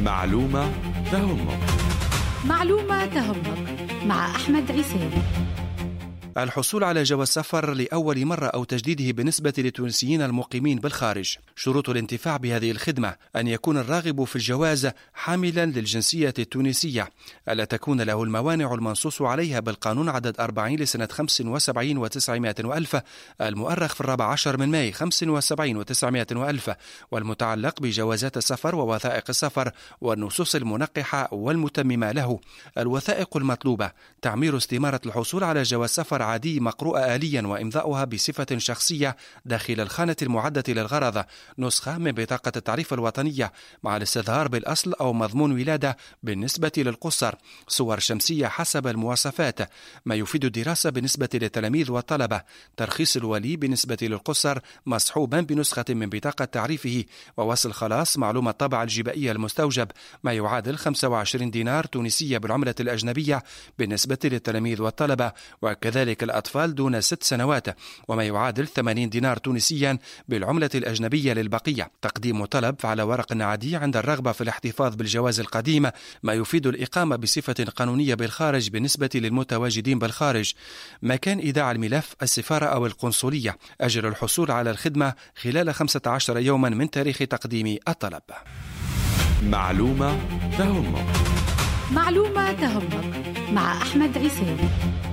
معلومة تهمك. معلومة تهمك مع أحمد عيساوي. الحصول على جواز سفر لأول مرة أو تجديده بالنسبة للتونسيين المقيمين بالخارج. شروط الانتفاع بهذه الخدمة: أن يكون الراغب في الجواز حاملا للجنسية التونسية، ألا تكون له الموانع المنصوص عليها بالقانون عدد 40 لسنة 75 و900 وألف المؤرخ في 14 من ماي 75 و900 وألف، والمتعلق بجوازات السفر ووثائق السفر والنصوص المنقحة والمتممة له. الوثائق المطلوبة: تعمير استمارة الحصول على جواز سفر عادي مقروءة آليا وإمضاؤها بصفة شخصية داخل الخانة المعدة للغرض، نسخة من بطاقة التعريف الوطنية مع الاستظهار بالأصل أو مضمون ولادة بالنسبة للقصر، صور شمسية حسب المواصفات، ما يفيد الدراسة بالنسبة للتلاميذ والطلبة، ترخيص الولي بالنسبة للقصر مصحوبا بنسخة من بطاقة تعريفه، ووصل خلاص معلومة الطبع الجبائية المستوجب، ما يعادل 25 دينار تونسية بالعملة الأجنبية بالنسبة للتلاميذ والطلبة، وكذلك الأطفال دون 6 سنوات، وما يعادل 80 دينار تونسيا بالعملة الأجنبية للبقية. تقديم طلب على ورق عادي عند الرغبة في الاحتفاظ بالجواز القديم، ما يفيد الإقامة بصفة قانونية بالخارج بالنسبة للمتواجدين بالخارج. مكان إيداع الملف: السفارة أو القنصلية. أجل الحصول على الخدمة خلال 15 يوما من تاريخ تقديم الطلب. معلومة تهمك. معلومة تهمك مع أحمد عيساوي.